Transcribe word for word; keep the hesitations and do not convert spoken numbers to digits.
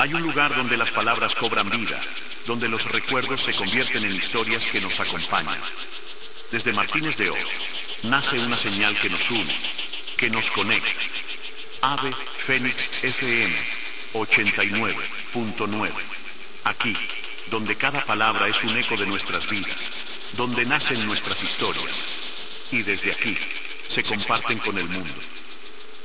Hay un lugar donde las palabras cobran vida, donde los recuerdos se convierten en historias que nos acompañan. Desde Martínez de Oz, nace una señal que nos une, que nos conecta. Ave Fénix F M ochenta y nueve punto nueve. Aquí, donde cada palabra es un eco de nuestras vidas, donde nacen nuestras historias, y desde aquí se comparten con el mundo.